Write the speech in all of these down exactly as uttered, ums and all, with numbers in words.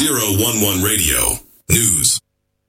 zero one one Radio News.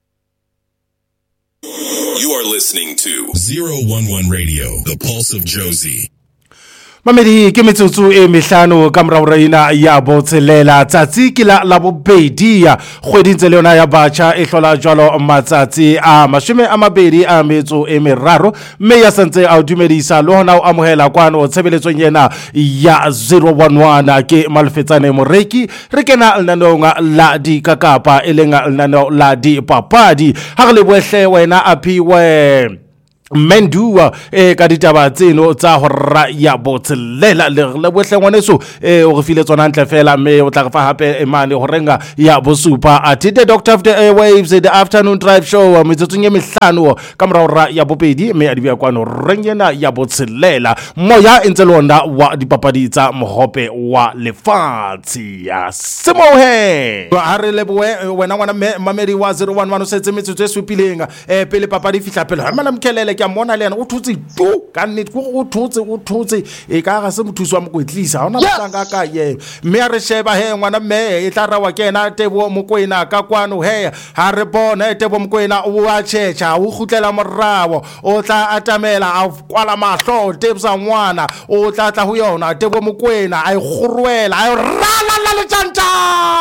You are listening to zero one one Radio, the pulse of Josie. Mamedi ke metsotso e mehlano ka morao reina ya botselela tsatsi ke la la bobedi ya kgwedintse le yona ya batjha e hlola jwalo matsatsi a mashome a mabedi a metso e meraro mme ya sentse a dumedisa le hona o amohela kwano tshebeletsong yena ya zero one one ke Malfetsane Moreki re kena lenanong la di kakapa e lenga lenanong la di papadi ha re le bohle wena aphiwe Mendua e ka ditaba tseno tsa hora ya botselela le le bohle ngwaneso e o re file tsona ntle fela mme o tla re fa hape e mane ho renga ya bosupa at the Doctor of the Airwaves the afternoon drive show metsotso nye mehlano ka morao ya bobedi mme a di bya kwano rengena ya botselela moya entse londa wa dipapadi tsa mohope wa lefatsi ya semohe ha re leboe wena ngwana mamedi wa zero one one o setse metsotso e supilenga e pele papadi fihla pele ha mana mkelele ke mona le yena o thutse tu ka nnete go thutse o thutse e ka ga se mothusi wa mokwetlisa hona motanga ka ye mme re sheba he ngwana mme e tla rawa ke na Tebo Mokoena ka kwano he ha re bona Tebo Mokoena o a checha o khutlela morao o tla atamela a kwala mahlo Tebsa ngwana o tla tla ho yona Tebo Mokoena a e khurwela a rala la le tjanta